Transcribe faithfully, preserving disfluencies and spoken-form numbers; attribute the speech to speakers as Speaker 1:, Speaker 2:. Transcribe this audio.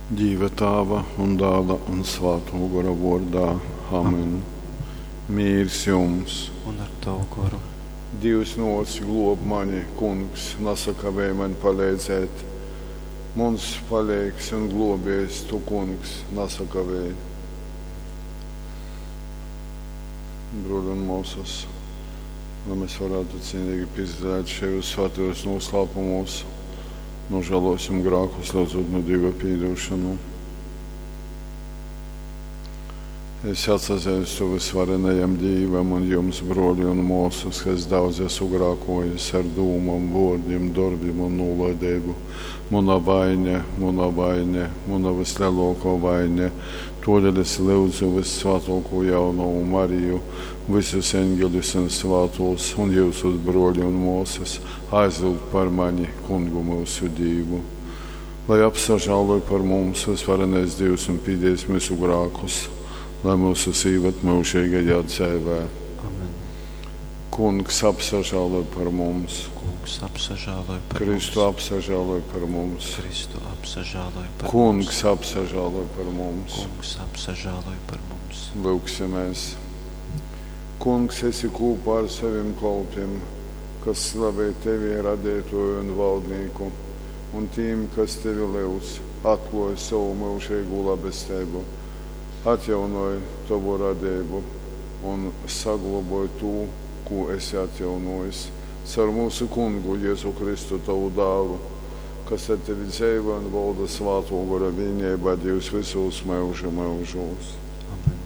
Speaker 1: Dieva Tēva un Dēla un Svētā gara vārdā. Amen. Mīrs jums.
Speaker 2: Un ar tavu garu.
Speaker 1: Dievs nosi glob mani, kungs, nesakavē man palīdzēt. Mums palīgs un globies tu, kungs, nesakavē. Broļi un mūsas, lai mēs varētu cienīgi pizdēt šajos svētajos noslēpumos, nožēlosim grēkus, lūdzot no Dieva piedošanu. Es atsazēju to visvarenajam Dievam un jums, broļi un mūsas, kas daudz esmu grēkojis ar dūmam, vārdiem, darbiem un nolaidību. Mana vaina, mana vaina, mana vislielākā vaina. Todēļ es lūdzu vissvētāko jauno Mariju, visus eņģeļus un svētos un jūsus broļi un mūsas, aizlūgt par mani, kungu mūsu Dievu. Lai apsažāloja par mums visvarenais Dievs un pīdēs mūsu grēkus, lai mūsu sīvat mūžīgajā dzīvē.
Speaker 2: Amen.
Speaker 1: Kungs apsažāloja par mums.
Speaker 2: Kungs apsažāloja par
Speaker 1: Kristu
Speaker 2: mums.
Speaker 1: apsažāloja par mums.
Speaker 2: Kristu apsažāloja par
Speaker 1: Kungs
Speaker 2: mums.
Speaker 1: apsažāloja par mums.
Speaker 2: Kungs apsažāloja par mums.
Speaker 1: Lūksimies. Kungs, esi kopā ar saviem kalpiem, kas slavē tevi radētoju un valdnieku, un tiem, kas tevi lūdz, atklāj savu mūžīgu labestību, atjaunoja tavu radību un saglabāja to, ko esi atjaunojis. Caur mūsu kungu Jēzu Kristu, tavu dēlu, kas ar tevi dzīvo un valda Svētā gara vienībā, Dievs visos mūžu mūžos.
Speaker 2: Amen.